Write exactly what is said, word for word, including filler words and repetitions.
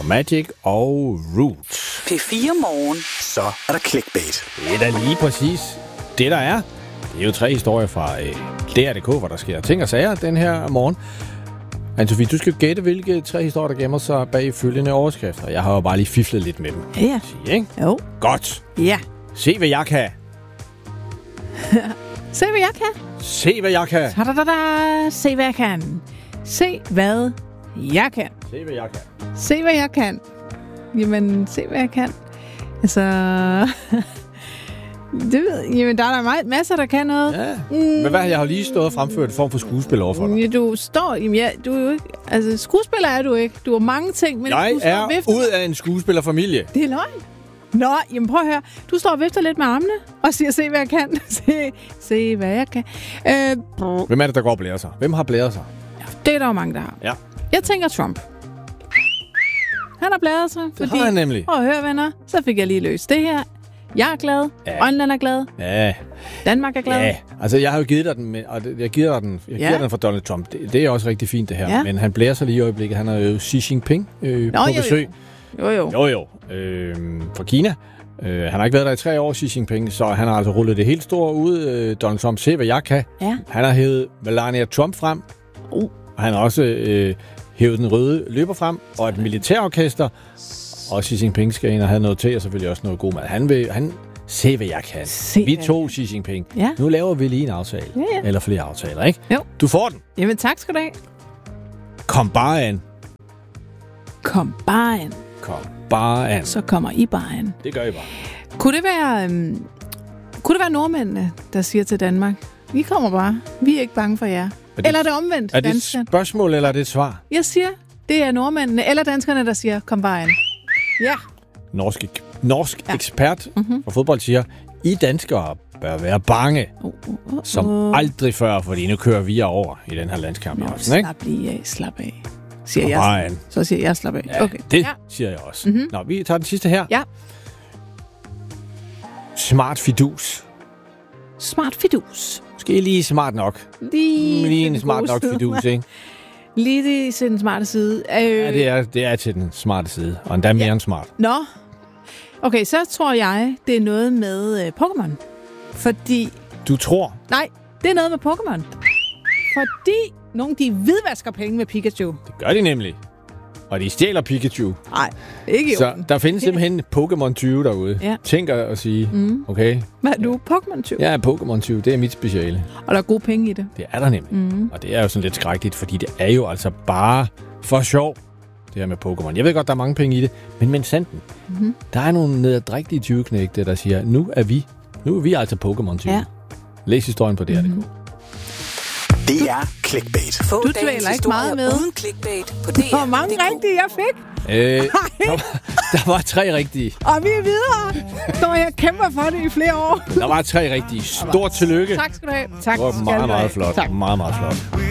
Magic og Roots. P fire Morgen. Så er der clickbait. Det er da lige præcis det, der er. Det er jo tre historier fra øh, D R punktum D K, hvor der sker ting og sager den her morgen. Anne-Sophie, du skal gætte, hvilke tre historier, der gemmer sig bag følgende overskrifter. Jeg har jo bare lige fiflet lidt med dem. Ja. Sige, ikke? Jo. Godt. Ja. Se, hvad jeg kan. Se, hvad jeg kan. Se, hvad jeg kan. Ta-da-da-da. Se, hvad jeg kan. Se, hvad jeg kan. Se, hvad jeg kan. Se, hvad jeg kan. Jamen, se, hvad jeg kan. Altså... det ved, jamen, der er der meget, masser, der kan noget. Ja. Mm. Men hvad, jeg har lige stået og fremført en form for skuespil over for dig. Ja, du står... Jamen, ja, du er jo ikke... Altså, skuespiller er du ikke. Du har mange ting, men jeg du står er vifter. ud af en skuespillerfamilie. Det er løgn. Nå, jamen prøv at høre. Du står og vifter lidt med armene og siger, se, hvad jeg kan. se, se, hvad jeg kan. Øh, Hvem er det, der går og blærer sig? Hvem har blæret sig? ja, det er der jo mange, der har. Ja. Jeg tænker Trump. Han har blæret sig. Det fordi, har han nemlig. Prøv at høre, venner. Så fik jeg lige løst det her. Jeg er glad. Ja. Grønland er glad. Ja. Danmark er glad. Ja, altså jeg har jo givet dig den, med, og jeg giver dig den, jeg giver Ja. den fra Donald Trump. Det, det er også rigtig fint det her, Ja. men han blærer sig lige i øjeblikket. Han har jo Xi Jinping øh, Nå, på jo, besøg. Jo, jo. Jo, jo. Øh, fra Kina. Øh, han har ikke været der i tre år, Xi Jinping, så han har altså rullet det helt store ud. Øh, Donald Trump, se hvad jeg kan. Ja. Han har hævet Melania Trump frem. Uh. Og han har også øh, hævet den røde løber frem, og et militærorkester. Og Xi Jinping skal ind og have noget til, og selvfølgelig også noget god mad. Han vil... Han, se, hvad jeg kan. Se, vi hvad to, Xi Jinping. Ja. Nu laver vi lige en aftale. Ja, ja. Eller flere aftaler, ikke? Jo. Du får den. Jamen, tak skal du have. Kom bare an. Kom bare ind. Kom bare an. Så kommer I bare ind. Det gør I bare. Kunne det være, øhm, kunne det være nordmændene, der siger til Danmark, vi kommer bare, vi er ikke bange for jer? det- Eller er det omvendt, Er det et danskerne? spørgsmål, eller er det et svar? Jeg siger, det er nordmændene eller danskerne, der siger, kom bare ind. Ja. Norsk, ek- norsk Ja. ja. ekspert Mhm. for fodbold siger, I danskere bør være bange, Uh, uh, uh, som uh. aldrig før, fordi nu kører vi over i den her landskamp. i Nå, aften, ikke? slap lige af, slap af. Siger Kom jeg. bare an. Så siger jeg, slap af. Ja, Okay. det Ja. siger jeg også. Mhm. Nå, vi tager den sidste her. Ja. Smart fidus. Smart fidus. Måske lige smart nok. Lige, Lige til en den smart gode nok side. fidus, ikke? Lige til den smarte side. Øh, Ja, det er, det er til den smarte side. Og endda mere Ja. end smart. Nå. Okay, så tror jeg, det er noget med øh, Pokémon. Fordi... Du tror, Nej, det er noget med Pokémon. Fordi nogle de hvidvasker penge med Pikachu. det gør de nemlig. Og de stjæler Pikachu. Nej, ikke i Så orden. der findes simpelthen Pokémon tyve derude. Ja. Tænk at sige, Mm. okay, Hvad er du? Pokémon tyve? jeg er Pokémon tyve, det er mit speciale. Og der er gode penge i det. Det er der nemlig. Mm. Og det er jo sådan lidt skrækkeligt, fordi det er jo altså bare for sjov, det her med Pokémon. Jeg ved godt, der er mange penge i det, men men sanden, Mm-hmm. der er nogle neddrægtige tyveknægte, der siger, nu er vi, nu er vi altså Pokémon tyve. Ja. Læs historien på D R punktum D K. Mhm. Det er clickbait. Få Du dagens dvæler ikke meget historier med. uden clickbait på D R Hvor mange punktum D K. rigtige jeg fik. Øh, der, var, der var tre rigtige. Og vi er videre. Står jeg og kæmper for det i flere år. Der var tre rigtige. Stort tillykke. Tak skal du have. Tak Det var skal meget, du have. meget flot. Tak. Meget, meget flot.